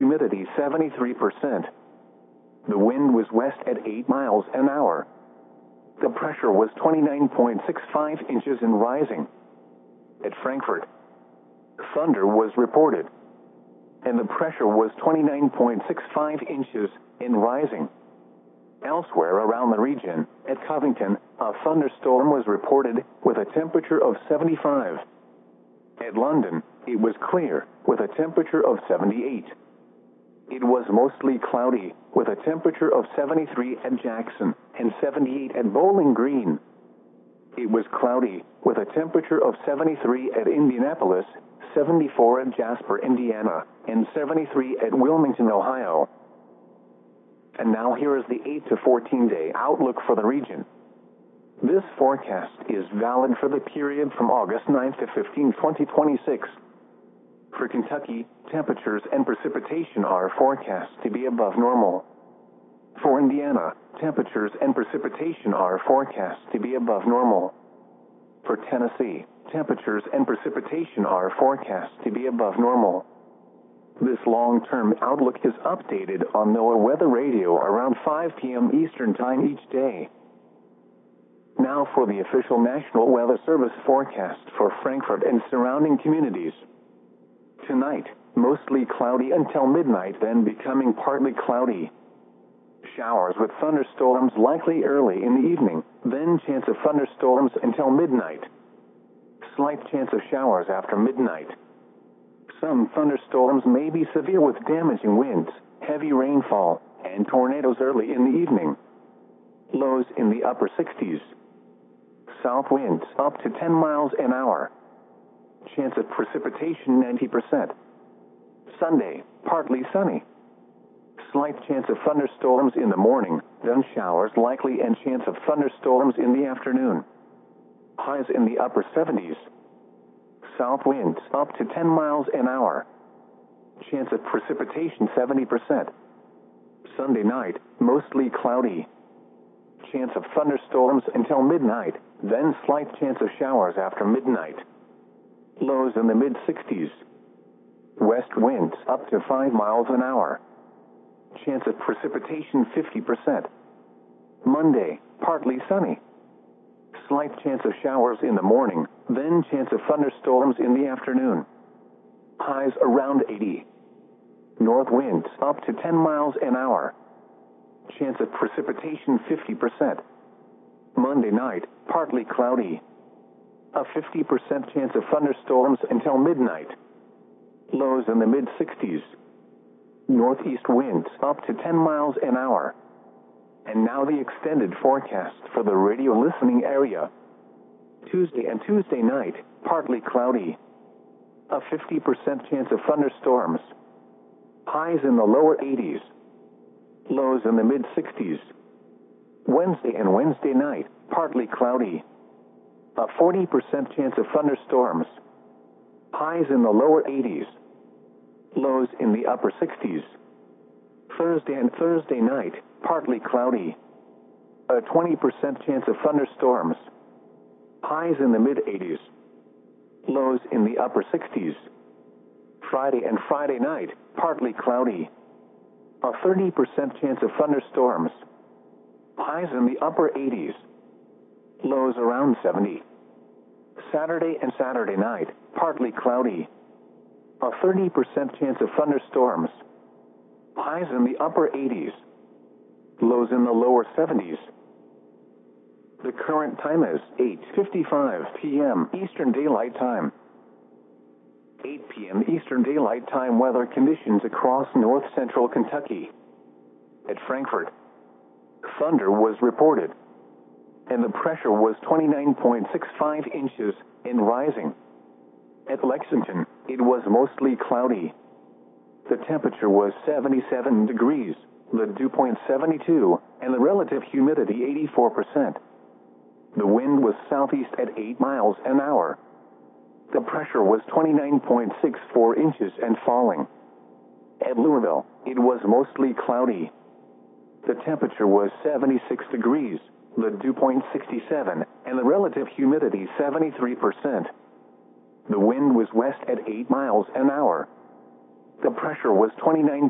humidity 73%. The wind was west at 8 miles an hour. The pressure was 29.65 inches and rising. At Frankfurt, thunder was reported, and the pressure was 29.65 inches and rising. Elsewhere around the region, at Covington, a thunderstorm was reported with a temperature of 75. At London, it was clear with a temperature of 78. It was mostly cloudy with a temperature of 73 at Jackson and 78 at Bowling Green. It was cloudy with a temperature of 73 at Indianapolis, 74 at Jasper, Indiana, and 73 at Wilmington, Ohio. And now here is the 8 to 14-day outlook for the region. This forecast is valid for the period from August 9 to 15, 2026. For Kentucky, temperatures and precipitation are forecast to be above normal. For Indiana, temperatures and precipitation are forecast to be above normal. For Tennessee, temperatures and precipitation are forecast to be above normal. This long-term outlook is updated on NOAA Weather Radio around 5 p.m. Eastern Time each day. Now for the official National Weather Service forecast for Frankfurt and surrounding communities. Tonight, mostly cloudy until midnight, then becoming partly cloudy. Showers with thunderstorms likely early in the evening, then chance of thunderstorms until midnight. Slight chance of showers after midnight. Some thunderstorms may be severe with damaging winds, heavy rainfall, and tornadoes early in the evening. Lows in the upper 60s. South winds up to 10 miles an hour. Chance of precipitation 90%. Sunday, partly sunny. Slight chance of thunderstorms in the morning, then showers likely and chance of thunderstorms in the afternoon. Highs in the upper 70s. South winds up to 10 miles an hour. Chance of precipitation 70%. Sunday night, mostly cloudy. Chance of thunderstorms until midnight, then slight chance of showers after midnight. Lows in the mid-60s. West winds up to 5 miles an hour. Chance of precipitation 50%. Monday, partly sunny. Slight chance of showers in the morning, then chance of thunderstorms in the afternoon. Highs around 80. North winds up to 10 miles an hour. Chance of precipitation 50%. Monday night, partly cloudy. A 50% chance of thunderstorms until midnight. Lows in the mid-60s. Northeast winds up to 10 miles an hour. And now the extended forecast for the radio listening area. Tuesday and Tuesday night, partly cloudy. A 50% chance of thunderstorms. Highs in the lower 80s. Lows in the mid-60s. Wednesday and Wednesday night, partly cloudy. A 40% chance of thunderstorms. Highs in the lower 80s. Lows in the upper 60s. Thursday and Thursday night, partly cloudy. A 20% chance of thunderstorms. Highs in the mid-80s. Lows in the upper 60s. Friday and Friday night, partly cloudy. A 30% chance of thunderstorms. Highs in the upper 80s. Lows around 70. Saturday and Saturday night, partly cloudy. A 30% chance of thunderstorms. Highs in the upper 80s. Lows in the lower 70s. The current time is 8:55 p.m. Eastern Daylight Time. 8 p.m. Eastern Daylight Time weather conditions across north central Kentucky. At Frankfurt, thunder was reported, and the pressure was 29.65 inches and rising. At Lexington, it was mostly cloudy. The temperature was 77 degrees, the dew point 72, and the relative humidity 84%. The wind was southeast at 8 miles an hour. The pressure was 29.64 inches and falling. At Louisville, it was mostly cloudy. The temperature was 76 degrees, the dew point 67, and the relative humidity 73%. The wind was west at 8 miles an hour. The pressure was 29